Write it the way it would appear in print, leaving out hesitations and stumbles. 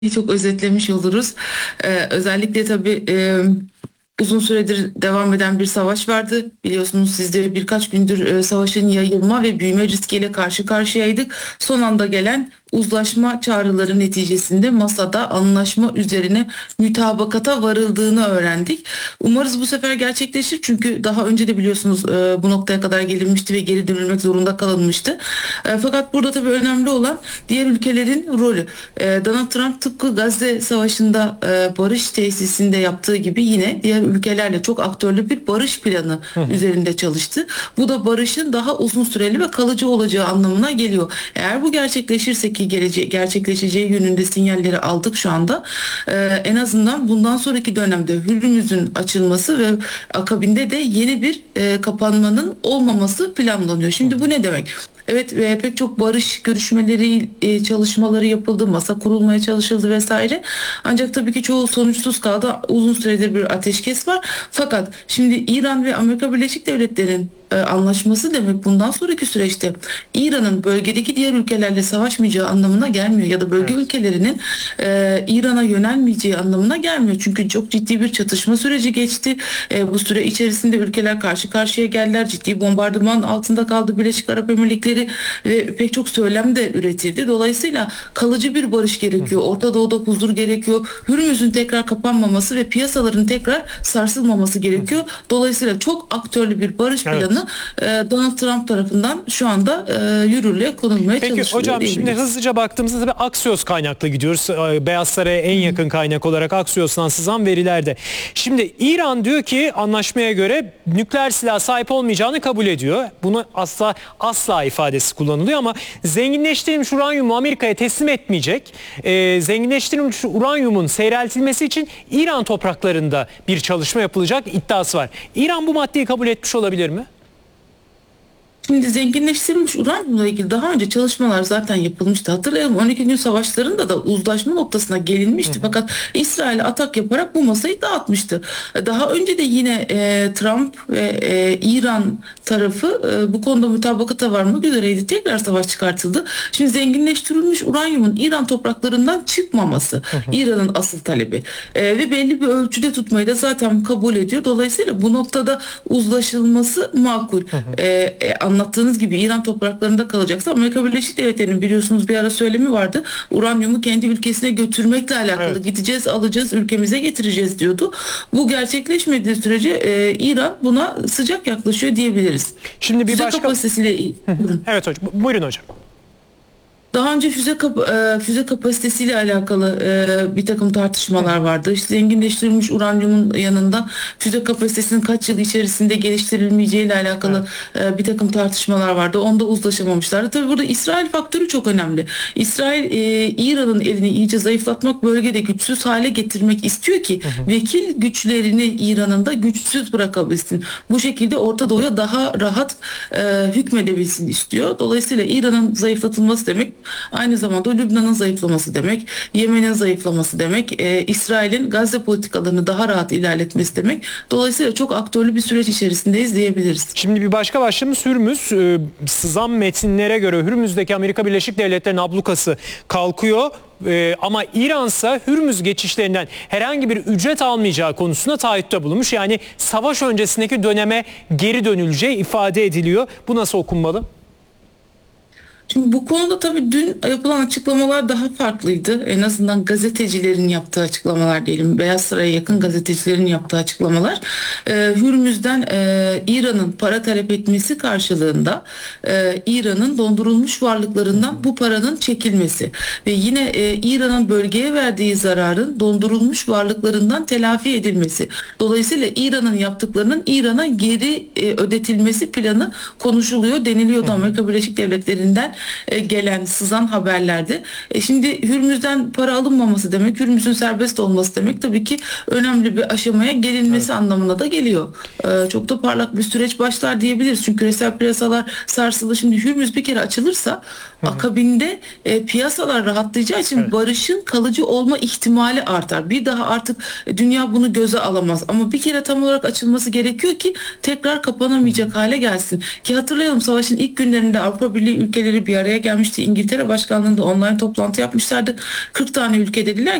çok özetlemiş oluruz. Özellikle tabii uzun süredir devam eden bir savaş vardı. Biliyorsunuz siz de birkaç gündür savaşın yayılma ve büyüme riskiyle karşı karşıyaydık. Son anda gelen uzlaşma çağrıları neticesinde masada anlaşma üzerine mütabakata varıldığını öğrendik. Umarız bu sefer gerçekleşir çünkü daha önce de biliyorsunuz bu noktaya kadar gelinmişti ve geri dönülmek zorunda kalınmıştı. Fakat burada tabii önemli olan diğer ülkelerin rolü. Donald Trump tıpkı Gazze Savaşı'nda barış tesisinde yaptığı gibi yine diğer ülkelerle çok aktörlü bir barış planı üzerinde çalıştı. Bu da barışın daha uzun süreli ve kalıcı olacağı anlamına geliyor. Eğer bu gerçekleşirse ki gerçekleşeceği yönünde sinyalleri aldık şu anda. En azından bundan sonraki dönemde Hürmüz'ün açılması ve akabinde de yeni bir kapanmanın olmaması planlanıyor. Şimdi bu ne demek? Evet, pek çok barış görüşmeleri, çalışmaları yapıldı, masa kurulmaya çalışıldı vesaire. Ancak tabii ki çoğu sonuçsuz kaldı. Uzun süredir bir ateşkes var. Fakat şimdi İran ve Amerika Birleşik Devletleri'nin anlaşması demek bundan sonraki süreçte İran'ın bölgedeki diğer ülkelerle savaşmayacağı anlamına gelmiyor ya da bölge ülkelerinin İran'a yönelmeyeceği anlamına gelmiyor. Çünkü çok ciddi bir çatışma süreci geçti. Bu süre içerisinde ülkeler karşı karşıya geldiler. Ciddi bombardıman altında kaldı Birleşik Arap Emirlikleri ve pek çok söylem de üretildi. Dolayısıyla kalıcı bir barış gerekiyor. Orta Doğu'da huzur gerekiyor. Hürmüz'ün tekrar kapanmaması ve piyasaların tekrar sarsılmaması gerekiyor. Dolayısıyla çok aktörlü bir barış planı Donald Trump tarafından şu anda yürürlüğe konulmaya çalışılıyor. Peki hocam, şimdi hızlıca baktığımızda tabii Axios kaynaklı gidiyoruz. Beyaz Saray'a en yakın kaynak olarak Axios'tan sızan verilerde. Şimdi İran diyor ki anlaşmaya göre nükleer silah sahip olmayacağını kabul ediyor. Bunu asla ifadesi kullanılıyor ama zenginleştirilmiş uranyumu Amerika'ya teslim etmeyecek. Zenginleştirilmiş uranyumun seyreltilmesi için İran topraklarında bir çalışma yapılacak iddiası var. İran bu maddeyi kabul etmiş olabilir mi? Şimdi zenginleştirilmiş uranyumla ilgili daha önce çalışmalar zaten yapılmıştı. Hatırlayalım, 12 gün savaşlarında da uzlaşma noktasına gelinmişti. Fakat İsrail'e atak yaparak bu masayı dağıtmıştı. Daha önce de yine Trump ve İran tarafı bu konuda mutabakata varmak üzereydi. Tekrar savaş çıkartıldı. Şimdi zenginleştirilmiş uranyumun İran topraklarından çıkmaması İran'ın asıl talebi. Ve belli bir ölçüde tutmayı da zaten kabul ediyor. Dolayısıyla bu noktada uzlaşılması makul. Anlattığınız gibi İran topraklarında kalacaksa Amerika Birleşik Devletleri'nin biliyorsunuz bir ara söylemi vardı. Uranyumu kendi ülkesine götürmekle alakalı, gideceğiz, alacağız, ülkemize getireceğiz diyordu. Bu gerçekleşmediği sürece İran buna sıcak yaklaşıyor diyebiliriz. Şimdi bir Füze başka... kapasitesiyle... Evet hocam, buyurun hocam. Daha önce füze kapasitesiyle alakalı bir takım tartışmalar vardı. İşte zenginleştirilmiş uranyumun yanında füze kapasitesinin kaç yıl içerisinde geliştirilmeyeceği ile alakalı bir takım tartışmalar vardı. Onda uzlaşamamışlardı. Tabii burada İsrail faktörü çok önemli. İsrail İran'ın elini iyice zayıflatmak, bölgede güçsüz hale getirmek istiyor ki vekil güçlerini İran'ın da güçsüz bırakabilsin. Bu şekilde Orta Doğu'ya daha rahat hükmedebilsin istiyor. Dolayısıyla İran'ın zayıflatılması demek aynı zamanda Lübnan'ın zayıflaması demek, Yemen'in zayıflaması demek, İsrail'in Gazze politikalarını daha rahat ilerletmesi demek. Dolayısıyla çok aktörlü bir süreç içerisindeyiz diyebiliriz. Şimdi bir başka başlığımız Hürmüz. Sızan metinlere göre Hürmüz'deki Amerika Birleşik Devletleri'nin ablukası kalkıyor. Ama İran ise Hürmüz geçişlerinden herhangi bir ücret almayacağı konusunda taahhütte bulunmuş. Yani savaş öncesindeki döneme geri dönüleceği ifade ediliyor. Bu nasıl okunmalı? Şimdi bu konuda tabii dün yapılan açıklamalar daha farklıydı. En azından gazetecilerin yaptığı açıklamalar diyelim. Beyaz Saray'a yakın gazetecilerin yaptığı açıklamalar. Hürmüz'den İran'ın para talep etmesi karşılığında İran'ın dondurulmuş varlıklarından bu paranın çekilmesi ve yine İran'ın bölgeye verdiği zararın dondurulmuş varlıklarından telafi edilmesi. Dolayısıyla İran'ın yaptıklarının İran'a geri ödetilmesi planı konuşuluyor, deniliyordu Amerika Birleşik Devletleri'nden gelen sızan haberlerde. Şimdi Hürmüz'den para alınmaması demek, Hürmüz'ün serbest olması demek tabii ki önemli bir aşamaya gelinmesi anlamına da geliyor. Çok da parlak bir süreç başlar diyebiliriz. Çünkü küresel piyasalar sarsıldı. Şimdi Hürmüz bir kere açılırsa Akabinde piyasalar rahatlayacağı için Evet. barışın kalıcı olma ihtimali artar. Bir daha artık dünya bunu göze alamaz. Ama bir kere tam olarak açılması gerekiyor ki tekrar kapanamayacak hale gelsin. Ki hatırlayalım, savaşın ilk günlerinde Avrupa Birliği ülkeleri bir araya gelmişti. İngiltere Başkanlığı'nda online toplantı yapmışlardı. 40 tane ülke dediler